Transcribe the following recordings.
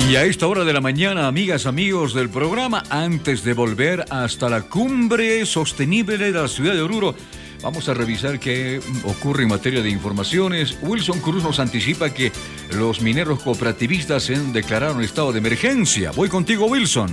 Y a esta hora de la mañana, amigas, amigos del programa, antes de volver hasta la cumbre sostenible de la ciudad de Oruro, vamos a revisar qué ocurre en materia de informaciones. Wilson Cruz nos anticipa que los mineros cooperativistas declararon estado de emergencia. Voy contigo, Wilson.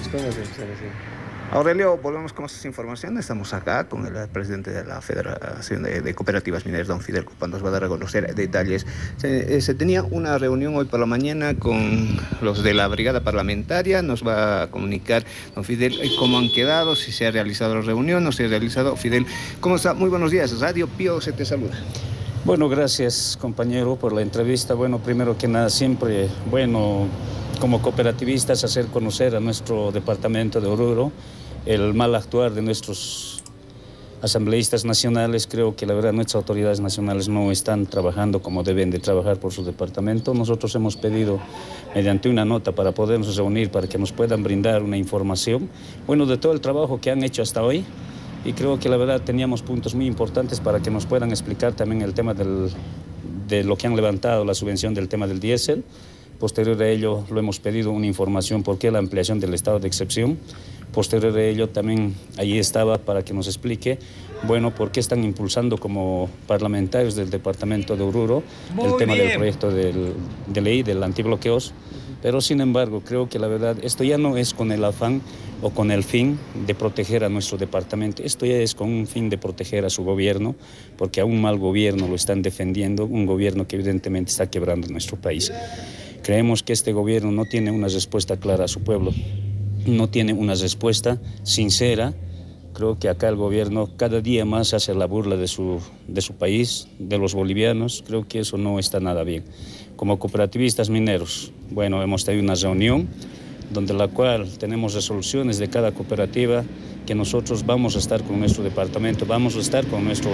Aurelio, volvemos con estas informaciones. Estamos acá con el presidente de la Federación de Cooperativas Mineras, don Fidel Cupa. Nos va a dar a conocer detalles. Se tenía una reunión hoy por la mañana con los de la brigada parlamentaria. Nos va a comunicar don Fidel cómo han quedado, si se ha realizado la reunión, no se ha realizado. Fidel, ¿cómo está? Muy buenos días. Radio Pío se te saluda. Bueno, gracias, compañero, por la entrevista. Bueno, primero que nada, siempre, como cooperativistas, hacer conocer a nuestro departamento de Oruro el mal actuar de nuestros asambleístas nacionales. Creo que la verdad nuestras autoridades nacionales no están trabajando como deben de trabajar por su departamento. Nosotros hemos pedido mediante una nota para podernos reunir, para que nos puedan brindar una información, de todo el trabajo que han hecho hasta hoy. Y creo que la verdad teníamos puntos muy importantes para que nos puedan explicar también el tema de lo que han levantado, la subvención del tema del diésel. Posterior a ello, lo hemos pedido una información por qué la ampliación del estado de excepción. Posterior a ello, también allí estaba para que nos explique, por qué están impulsando como parlamentarios del departamento de Oruro el tema del proyecto de ley del antibloqueos. Pero sin embargo, creo que la verdad, esto ya no es con el afán o con el fin de proteger a nuestro departamento. Esto ya es con un fin de proteger a su gobierno, porque a un mal gobierno lo están defendiendo, un gobierno que evidentemente está quebrando nuestro país. Creemos que este gobierno no tiene una respuesta clara a su pueblo, no tiene una respuesta sincera. Creo que acá el gobierno cada día más hace la burla de su país, de los bolivianos. Creo que eso no está nada bien. Como cooperativistas mineros, hemos tenido una reunión donde la cual tenemos resoluciones de cada cooperativa que nosotros vamos a estar con nuestro departamento, vamos a estar con nuestro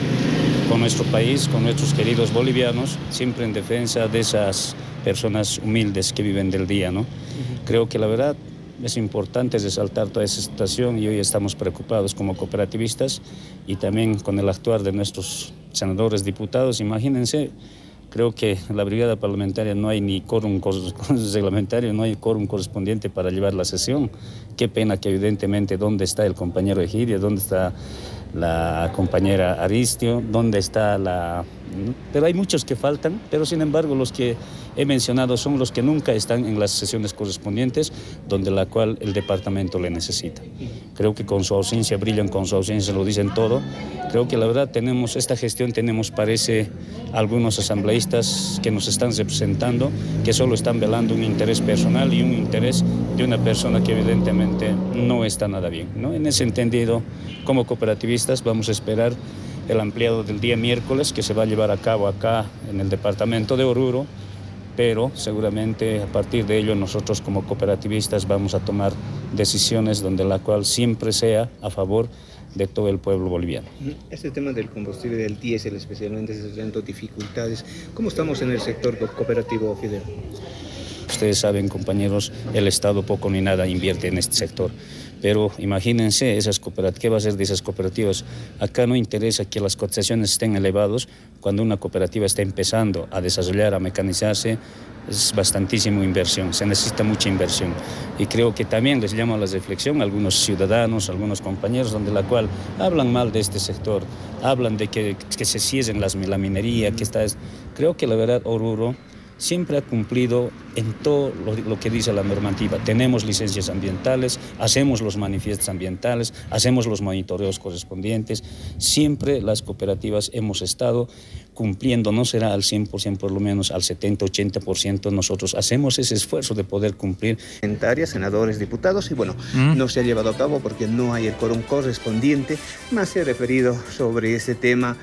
país, con nuestros queridos bolivianos, siempre en defensa de esas personas humildes que viven del día, ¿no? Creo que la verdad es importante resaltar toda esa situación y hoy estamos preocupados como cooperativistas y también con el actuar de nuestros senadores, diputados. Imagínense, creo que en la brigada parlamentaria no hay ni quórum reglamentario, no hay quórum correspondiente para llevar la sesión. Qué pena que evidentemente dónde está el compañero Egidio, dónde está la compañera Aristio, dónde está Pero hay muchos que faltan, pero sin embargo los que he mencionado son los que nunca están en las sesiones correspondientes, donde la cual el departamento le necesita. Creo que con su ausencia brillan, con su ausencia lo dicen todo. Creo que la verdad esta gestión parece algunos asambleístas que nos están representando, que solo están velando un interés personal y un interés de una persona que evidentemente no está nada bien, ¿no? En ese entendido, como cooperativistas vamos a esperar el ampliado del día miércoles que se va a llevar a cabo acá en el departamento de Oruro, pero seguramente a partir de ello nosotros como cooperativistas vamos a tomar decisiones donde la cual siempre sea a favor de todo el pueblo boliviano. Este tema del combustible, del diésel especialmente, se presentando dificultades. ¿Cómo estamos en el sector cooperativo, Fidel? Ustedes saben, compañeros, el Estado poco ni nada invierte en este sector. Pero imagínense ¿qué va a ser de esas cooperativas? Acá no interesa que las cotizaciones estén elevadas cuando una cooperativa está empezando a desarrollar, a mecanizarse. Es bastantísima inversión, se necesita mucha inversión. Y creo que también les llamo a la reflexión a algunos ciudadanos, a algunos compañeros, donde la cual hablan mal de este sector, hablan de que se cierren la minería, Creo que la verdad Oruro siempre ha cumplido en todo lo que dice la normativa. Tenemos licencias ambientales, hacemos los manifiestos ambientales, hacemos los monitoreos correspondientes. Siempre las cooperativas hemos estado cumpliendo, no será al 100%, por lo menos al 70-80%. Nosotros hacemos ese esfuerzo de poder cumplir. Senadores, diputados, y no se ha llevado a cabo porque no hay el quórum correspondiente. Más se ha referido sobre ese tema